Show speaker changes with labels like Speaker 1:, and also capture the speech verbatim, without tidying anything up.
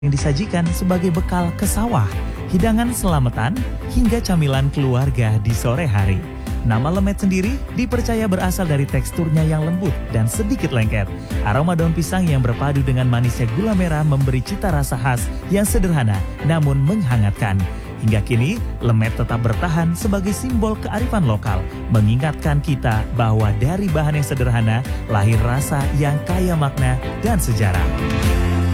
Speaker 1: yang disajikan sebagai bekal ke sawah, hidangan selamatan, hingga camilan keluarga di sore hari. Nama lemet sendiri dipercaya berasal dari teksturnya yang lembut dan sedikit lengket. Aroma daun pisang yang berpadu dengan manisnya gula merah memberi cita rasa khas yang sederhana namun menghangatkan. Hingga kini, lemet tetap bertahan sebagai simbol kearifan lokal, mengingatkan kita bahwa dari bahan yang sederhana lahir rasa yang kaya makna dan sejarah.